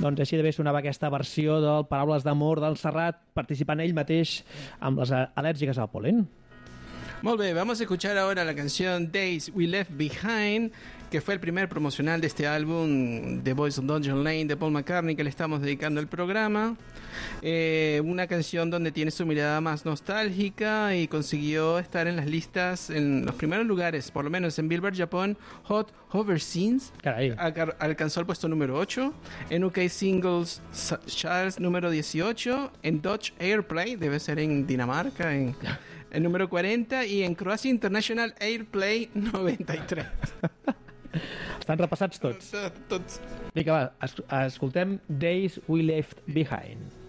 Doncs així d'haver sonava aquesta versió del Paraules d'amor del Serrat, participant ell mateix amb les al·lèrgiques al polen. Muy bien, vamos a escuchar ahora la canción Days We Left Behind, que fue el primer promocional de este álbum The Boys on Dungeon Lane de Paul McCartney, que le estamos dedicando el programa. Una canción donde tiene su mirada más nostálgica y consiguió estar en las listas en los primeros lugares, por lo menos en Billboard Japan Hot Hover Scenes. Caray. Alcanzó el puesto número 8, en UK Singles Charts número 18, en Dutch Airplay, debe ser en Dinamarca, en el número 40, y en Croatia International Airplay 93. Estan repassats tots. Vinga, va, escoltem Days We Left Behind.